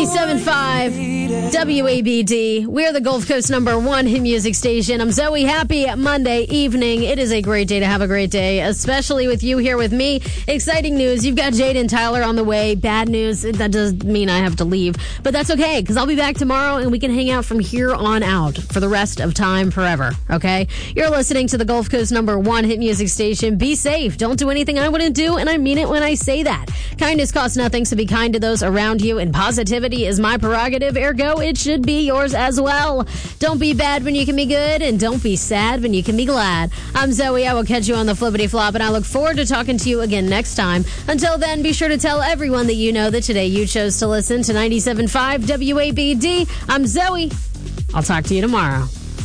97.5 WABD. We're the Gulf Coast #1 hit music station. I'm Zoe. Happy Monday evening. It is a great day to have a great day, especially with you here with me. Exciting news. You've got Jade and Tyler on the way. Bad news. That does mean I have to leave. But that's okay, because I'll be back tomorrow and we can hang out from here on out for the rest of time forever. Okay? You're listening to the Gulf Coast #1 hit music station. Be safe. Don't do anything I wouldn't do, and I mean it when I say that. Kindness costs nothing, so be kind to those around you, and positivity is my prerogative, ergo it should be yours as well. Don't be bad when you can be good, and don't be sad when you can be glad. I'm Zoe. I will catch you on the flippity flop, and I look forward to talking to you again next time. Until then, be sure to tell everyone that you know that today you chose to listen to 97.5 WABD. I'm Zoe. I'll talk to you tomorrow.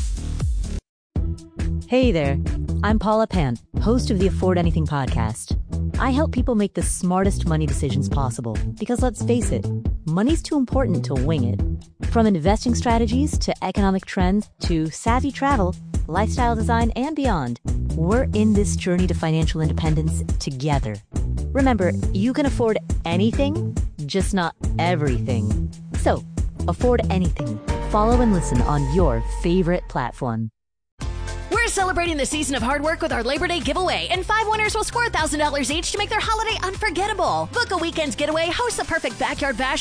Hey there. I'm Paula Pant, host of the Afford Anything podcast. I help people make the smartest money decisions possible because, let's face it, money's too important to wing it. From investing strategies to economic trends to savvy travel, lifestyle design, and beyond, we're in this journey to financial independence together. Remember, you can afford anything, just not everything. So, afford anything. Follow and listen on your favorite platform. We're celebrating the season of hard work with our Labor Day giveaway, and 5 winners will score $1,000 each to make their holiday unforgettable. Book a weekend's getaway, host the perfect backyard bash,